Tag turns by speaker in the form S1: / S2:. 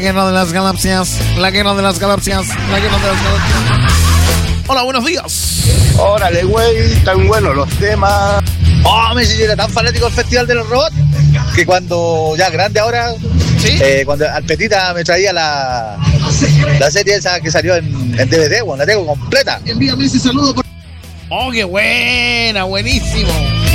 S1: Guerra de las Galaxias, la guerra de las galaxias, la guerra de las galaxias. Hola, buenos días.
S2: Órale, güey, tan buenos los temas. Oh, me era tan fanático del Festival de los Robots que cuando ya grande ahora,
S1: ¿Sí?
S2: Cuando al Petita me traía la serie esa que salió en DVD, bueno, la tengo completa.
S1: Envíame ese saludo. Oh, qué buena, buenísimo.